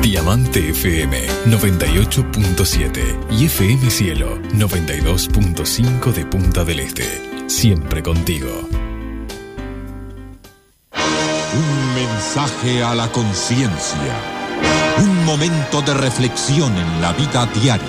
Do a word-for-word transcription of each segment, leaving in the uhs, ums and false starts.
Diamante F M noventa y ocho punto siete y F M Cielo noventa y dos punto cinco de Punta del Este. Siempre contigo. Un mensaje a la conciencia. Un momento de reflexión en la vida diaria.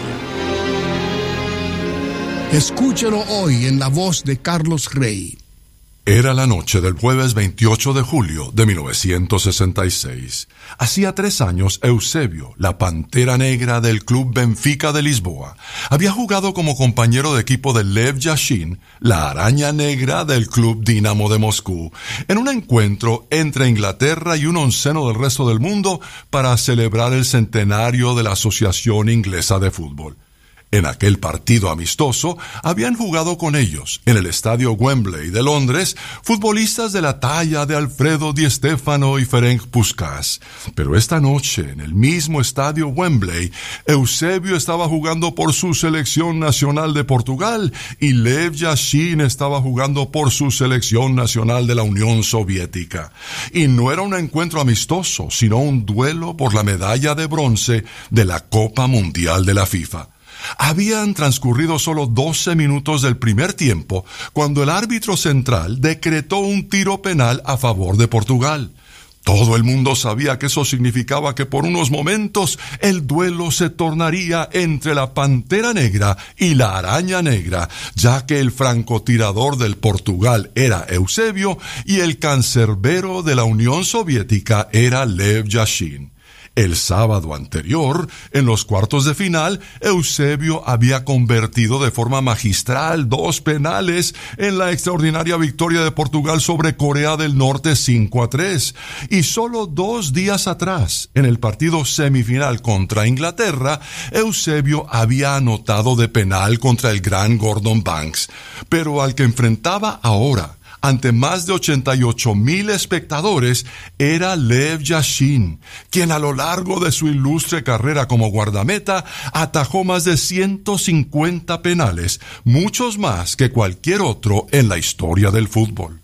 Escúchelo hoy en la voz de Carlos Rey. Era la noche del jueves veintiocho de julio de mil novecientos sesenta y seis. Hacía tres años, Eusebio, la Pantera Negra del Club Benfica de Lisboa, había jugado como compañero de equipo de Lev Yashin, la Araña Negra del Club Dinamo de Moscú, en un encuentro entre Inglaterra y un onceno del resto del mundo para celebrar el centenario de la Asociación Inglesa de Fútbol. En aquel partido amistoso habían jugado con ellos, en el estadio Wembley de Londres, futbolistas de la talla de Alfredo Di Stéfano y Ferenc Puskás. Pero esta noche, en el mismo estadio Wembley, Eusebio estaba jugando por su selección nacional de Portugal y Lev Yashin estaba jugando por su selección nacional de la Unión Soviética. Y no era un encuentro amistoso, sino un duelo por la medalla de bronce de la Copa Mundial de la FIFA. Habían transcurrido solo doce minutos del primer tiempo cuando el árbitro central decretó un tiro penal a favor de Portugal. Todo el mundo sabía que eso significaba que por unos momentos el duelo se tornaría entre la Pantera Negra y la Araña Negra, ya que el francotirador del Portugal era Eusebio y el cancerbero de la Unión Soviética era Lev Yashin. El sábado anterior, en los cuartos de final, Eusebio había convertido de forma magistral dos penales en la extraordinaria victoria de Portugal sobre Corea del Norte cinco a tres. Y solo dos días atrás, en el partido semifinal contra Inglaterra, Eusebio había anotado de penal contra el gran Gordon Banks. Pero al que enfrentaba ahora, ante más de ochenta y ocho mil espectadores, era Lev Yashin, quien a lo largo de su ilustre carrera como guardameta atajó más de ciento cincuenta penales, muchos más que cualquier otro en la historia del fútbol.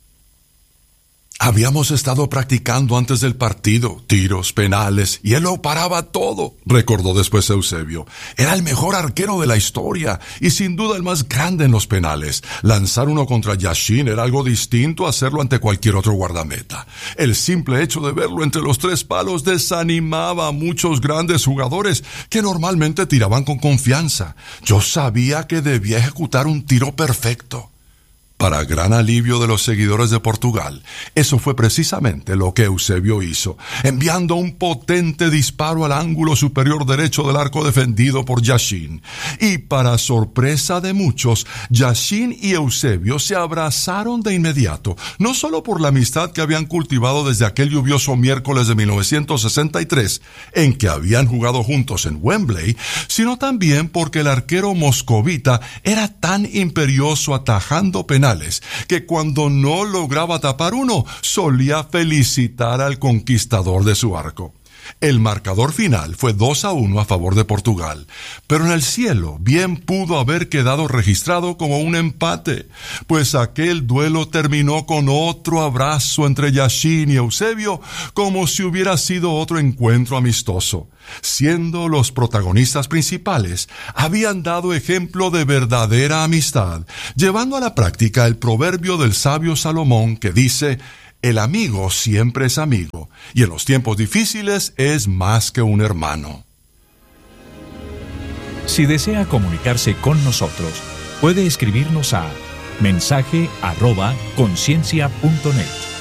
Habíamos estado practicando antes del partido, tiros, penales, y él lo paraba todo, recordó después Eusebio. Era el mejor arquero de la historia, y sin duda el más grande en los penales. Lanzar uno contra Yashin era algo distinto a hacerlo ante cualquier otro guardameta. El simple hecho de verlo entre los tres palos desanimaba a muchos grandes jugadores que normalmente tiraban con confianza. Yo sabía que debía ejecutar un tiro perfecto. Para gran alivio de los seguidores de Portugal, eso fue precisamente lo que Eusebio hizo, enviando un potente disparo al ángulo superior derecho del arco defendido por Yashin. Y para sorpresa de muchos, Yashin y Eusebio se abrazaron de inmediato, no solo por la amistad que habían cultivado desde aquel lluvioso miércoles de mil novecientos sesenta y tres, en que habían jugado juntos en Wembley, sino también porque el arquero moscovita era tan imperioso atajando penales que cuando no lograba tapar uno, solía felicitar al conquistador de su arco. El marcador final fue dos a uno a favor de Portugal, pero en el cielo bien pudo haber quedado registrado como un empate, pues aquel duelo terminó con otro abrazo entre Yashin y Eusebio, como si hubiera sido otro encuentro amistoso. Siendo los protagonistas principales, habían dado ejemplo de verdadera amistad, llevando a la práctica el proverbio del sabio Salomón que dice: el amigo siempre es amigo, y en los tiempos difíciles es más que un hermano. Si desea comunicarse con nosotros, puede escribirnos a mensaje arroba conciencia punto net.